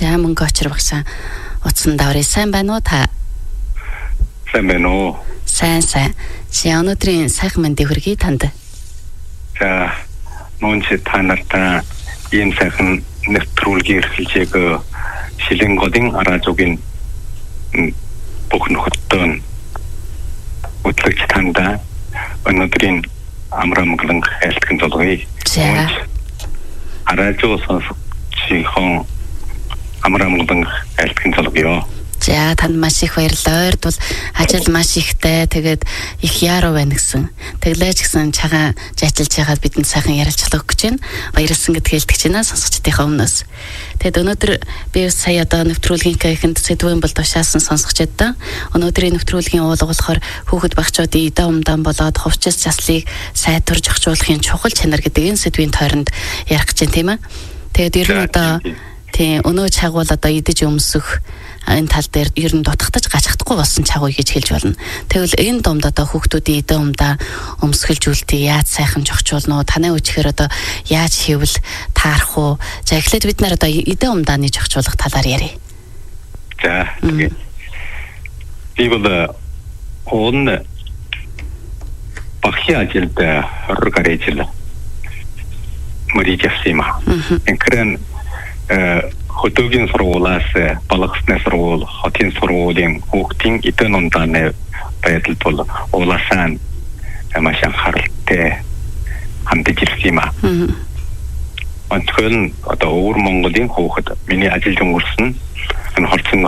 За мөнгө очир багшаа. Утсан даврын сайн байна уу та? Сайн байна уу? Сайн. Чи өнөөдрийн сайхан мэндийг хүргэе танд. За мөнч та нартай ийм сайхан нэвтрүүлгийн эрхлэлжээг Шилэнгодын араажугийн бүх нөхөдтөн өдлөгч танда өнөөдрийн амрамглан хайлтгын золгоё. За. Араажуу сонсогчийн амрамглан хайлтгын золгоё. За танд маш их баярлалаа. Ойрд бол ажил маш ихтэй. Тэгээд их яруу байна гэсэн. Тэглэж гисэн чагаа жаачилж байгаад бидэнд сайхан ярилцлага өгч байна. Баярлсан гэдгийг хэлдэг чинь сонсогчдынхаа өмнөөс. Тэгэд өнөөдөр би сая одоо нэвтрүүлгийн ихэнд сэдвэн бол тушаасан сонсогчдод өнөөдрийн нэвтрүүлгийн уулга болохоор хүүхэд багчуудын эдэ умдан болоод хувцас заслыг сайтурж өгчүүлэхийн чухал чанар гэдэг энэ сэдвийн тойронд ярих гэж байна тийм ээ. Тэгэд ер нь одоо тийм өнөө чагвал одоо идэж өмсөх энэ тал дээр ер нь дутагдаж гачхдахгүй болсон чагуу гэж хэлж болно. Тэгвэл энэ домд одоо хүүхдүүдийн эдэ умдаа өмсгөлж үлдээ яаж сайхан жогчуулна уу? Танай үчихээр одоо яаж хийвэл таарах уу? За эхлээд бид нар одоо эдэ умдааны жогчуулах талаар ярив. За тэгээд би бол он багшийн ажилд 20 гаруй жил мөрийг явсан юм аа. Энэхрэн хөдөөгийн сургуулиас балгасны сургууль, хотын сургуулийн хүүхдийн эдэн умдааны байдал бол уулаасаа маш анхааралтай хандж ирсэн юм аа. Онцгой нь одоо өвөр Монголын хүүхэд миний ажил өнгөрсөн энэ хорцон